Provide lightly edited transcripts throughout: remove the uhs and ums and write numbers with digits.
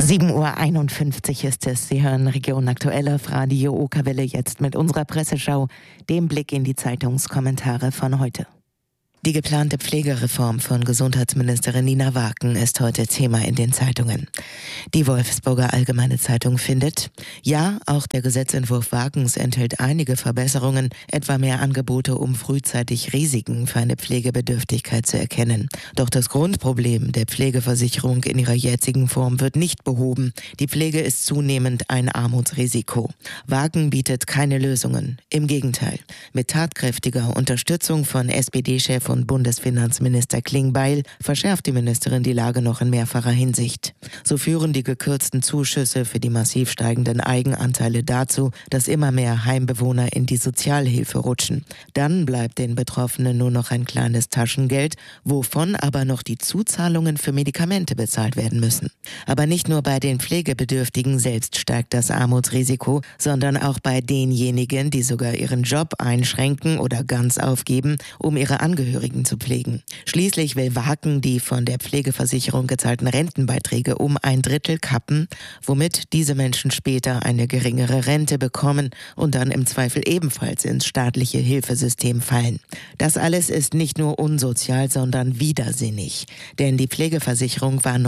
7:51 Uhr ist es. Sie hören Region Aktuell auf Radio Okerwelle, jetzt mit unserer Presseschau, dem Blick in die Zeitungskommentare von heute. Die geplante Pflegereform von Gesundheitsministerin Nina Waken ist heute Thema in den Zeitungen. Die Wolfsburger Allgemeine Zeitung findet: Ja, auch der Gesetzentwurf Wakens enthält einige Verbesserungen, etwa mehr Angebote, um frühzeitig Risiken für eine Pflegebedürftigkeit zu erkennen. Doch das Grundproblem der Pflegeversicherung in ihrer jetzigen Form wird nicht behoben. Die Pflege ist zunehmend ein Armutsrisiko. Waken bietet keine Lösungen. Im Gegenteil. Mit tatkräftiger Unterstützung von SPD-Chef und Bundesfinanzminister Klingbeil verschärft die Ministerin die Lage noch in mehrfacher Hinsicht. So führen die gekürzten Zuschüsse für die massiv steigenden Eigenanteile dazu, dass immer mehr Heimbewohner in die Sozialhilfe rutschen. Dann bleibt den Betroffenen nur noch ein kleines Taschengeld, wovon aber noch die Zuzahlungen für Medikamente bezahlt werden müssen. Aber nicht nur bei den Pflegebedürftigen selbst steigt das Armutsrisiko, sondern auch bei denjenigen, die sogar ihren Job einschränken oder ganz aufgeben, um ihre Angehörigen zu pflegen. Schließlich will Waken die von der Pflegeversicherung gezahlten Rentenbeiträge um 1/3 kappen, womit diese Menschen später eine geringere Rente bekommen und dann im Zweifel ebenfalls ins staatliche Hilfesystem fallen. Das alles ist nicht nur unsozial, sondern widersinnig. Denn die Pflegeversicherung war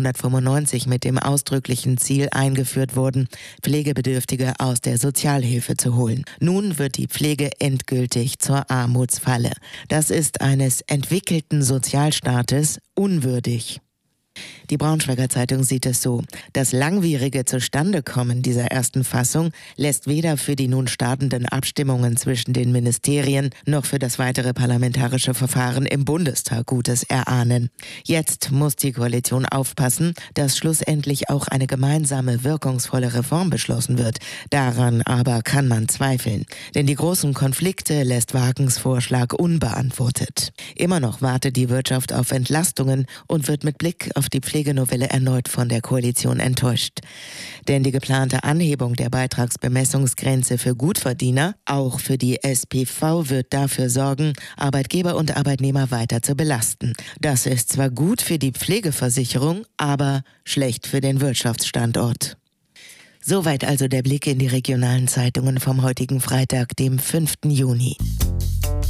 1995 mit dem ausdrücklichen Ziel eingeführt worden, Pflegebedürftige aus der Sozialhilfe zu holen. Nun wird die Pflege endgültig zur Armutsfalle. Das ist eines entwickelten Sozialstaates unwürdig. Die Braunschweiger Zeitung sieht es so: Das langwierige Zustandekommen dieser ersten Fassung lässt weder für die nun startenden Abstimmungen zwischen den Ministerien noch für das weitere parlamentarische Verfahren im Bundestag Gutes erahnen. Jetzt muss die Koalition aufpassen, dass schlussendlich auch eine gemeinsame, wirkungsvolle Reform beschlossen wird. Daran aber kann man zweifeln. Denn die großen Konflikte lässt Wakens Vorschlag unbeantwortet. Immer noch wartet die Wirtschaft auf Entlastungen und wird mit Blick auf die Pflegenovelle erneut von der Koalition enttäuscht. Denn die geplante Anhebung der Beitragsbemessungsgrenze für Gutverdiener, auch für die SPV, wird dafür sorgen, Arbeitgeber und Arbeitnehmer weiter zu belasten. Das ist zwar gut für die Pflegeversicherung, aber schlecht für den Wirtschaftsstandort. Soweit also der Blick in die regionalen Zeitungen vom heutigen Freitag, dem 5. Juni.